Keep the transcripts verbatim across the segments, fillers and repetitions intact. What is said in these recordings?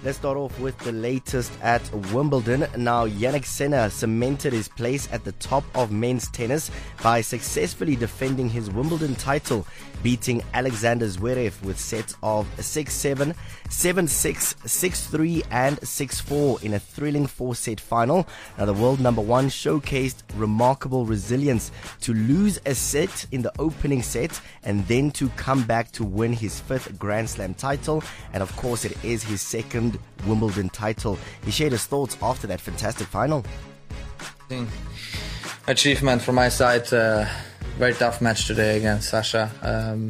Let's start off with the latest at Wimbledon. Now, Jannik Sinner cemented his place at the top of men's tennis by successfully defending his Wimbledon title, beating Alexander Zverev with sets of six seven, seven six, six three and six four in a thrilling four-set final. Now, the world number one showcased remarkable resilience to lose a set in the opening set and then to come back to win his fifth Grand Slam title. And of course, it is his second Wimbledon title. He shared his thoughts after that fantastic final. Achievement from my side. Uh, very tough match today against Sasha. Um,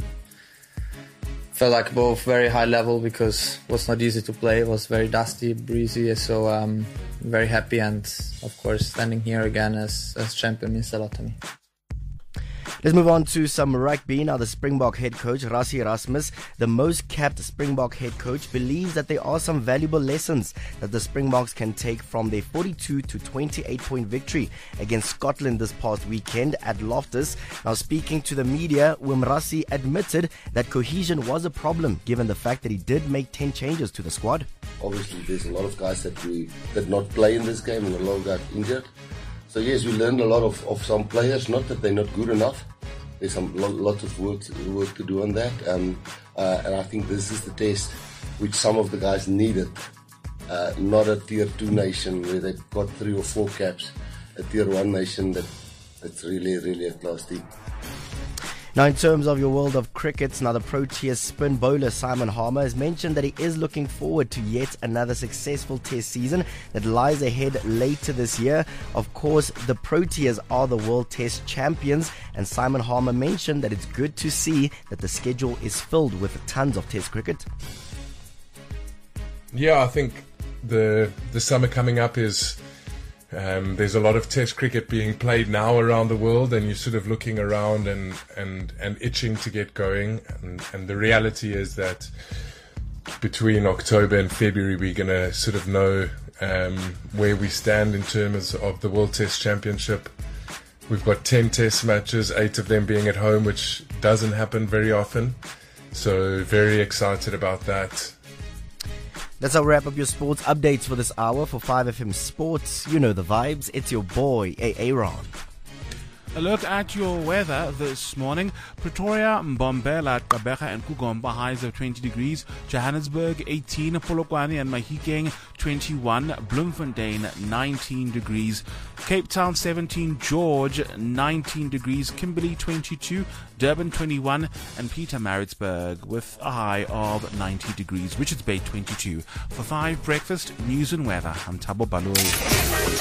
felt like both very high level because it was not easy to play. It was very dusty, breezy. So um, very happy, and of course standing here again as, as champion means a lot to me. Let's move on to some rugby. Now, the Springbok head coach, Rassie Erasmus, the most capped Springbok head coach, believes that there are some valuable lessons that the Springboks can take from their forty-two to twenty-eight point victory against Scotland this past weekend at Loftus. Now, speaking to the media, Wim Rassie admitted that cohesion was a problem given the fact that he did make ten changes to the squad. Obviously, there's a lot of guys that we did not play in this game and a lot got injured. So yes, we learned a lot of, of some players, not that they're not good enough. There's some lot, lots of work to, work to do on that. Um, uh, and I think this is the test which some of the guys needed. Uh, not a tier two nation where they've got three or four caps. A tier one nation that, that's really, really a class team. Now, in terms of your world of cricket, now the Proteas spin bowler Simon Harmer has mentioned that he is looking forward to yet another successful test season that lies ahead later this year. Of course, the Proteas are the world test champions, and Simon Harmer mentioned that it's good to see that the schedule is filled with tons of test cricket. Yeah, I think the the summer coming up is... Um, there's a lot of test cricket being played now around the world, and you're sort of looking around and, and, and itching to get going. And, and the reality is that between October and February, we're going to sort of know um, where we stand in terms of the World Test Championship. We've got ten test matches, eight of them being at home, which doesn't happen very often. So very excited about that. That's how we wrap up your sports updates for this hour. For five F M Sports, you know the vibes. It's your boy, Aaron. A look at your weather this morning. Pretoria, Mbombela, Gqeberha and Kugomba highs of twenty degrees. Johannesburg eighteen, Polokwane and Mahikeng twenty-one, Bloemfontein nineteen degrees. Cape Town seventeen, George nineteen degrees, Kimberley twenty-two, Durban twenty-one and Pietermaritzburg with a high of ninety degrees. Richards Bay twenty-two. For five Breakfast, News and Weather, I'm Thabo Baloyi.